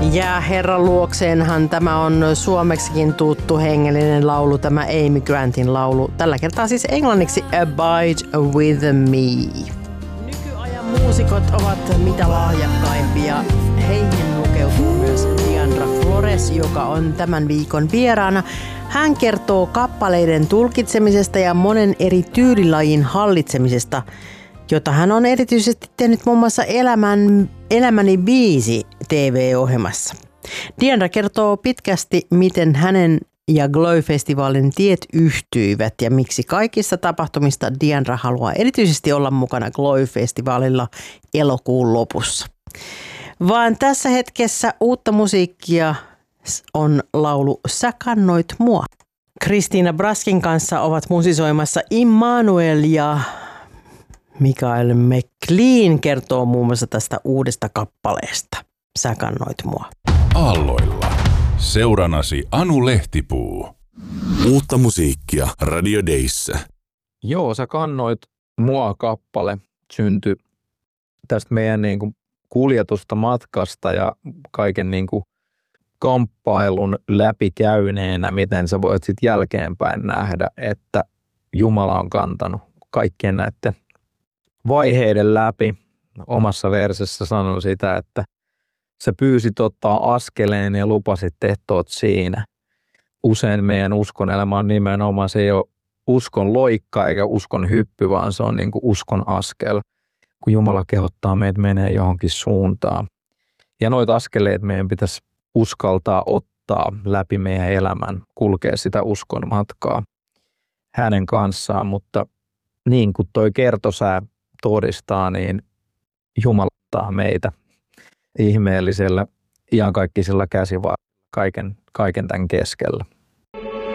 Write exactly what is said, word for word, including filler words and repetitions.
Ja Herran luokseenhan tämä on suomeksikin tuttu hengellinen laulu, tämä Amy Grantin laulu. Tällä kertaa siis englanniksi Abide with me. Nykyajan muusikot ovat mitä lahjakkaimpia. Heihin lukeutuu myös Diandra Flores, joka on tämän viikon vieraana. Hän kertoo kappaleiden tulkitsemisesta ja monen eri tyylilajin hallitsemisesta, jota hän on erityisesti tehnyt muun muassa Elämän, Elämäni biisi T V-ohjelmassa. Diandra kertoo pitkästi, miten hänen ja Glow-festivaalin tiet yhtyivät ja miksi kaikissa tapahtumista Diandra haluaa erityisesti olla mukana Glow-festivaalilla elokuun lopussa. Vaan tässä hetkessä uutta musiikkia on laulu Sä kannoit mua. Kristiina Braskin kanssa ovat musisoimassa Immanuel ja Mikael McLean kertoo muun muassa tästä uudesta kappaleesta. Sä kannoit mua. Aalloilla. Seuranasi Anu Lehtipuu. Uutta musiikkia Radio Dayssä. Joo, Sä kannoit mua -kappale syntyi tästä meidän niin kuin kuljetusta matkasta ja kaiken niin kuin kamppailun läpikäyneenä, miten sä voit sitten jälkeenpäin nähdä, että Jumala on kantanut kaikkien näiden vaiheiden läpi. Omassa versessä sanon sitä, että sä pyysit ottaa askeleen ja lupasit, että oot siinä. Usein meidän uskon elämä on nimenomaan, se ei ole uskon loikka eikä uskon hyppy, vaan se on niin kuin uskon askel, kun Jumala kehottaa meitä menee johonkin suuntaan. Ja noita askeleita meidän pitäisi uskaltaa ottaa läpi meidän elämän, kulkea sitä uskon matkaa hänen kanssaan, mutta niin kuin toi kertosää todistaa, niin Jumala ottaa meitä ihmeellisellä iankaikkisella käsivarrella kaiken, kaiken tämän keskellä.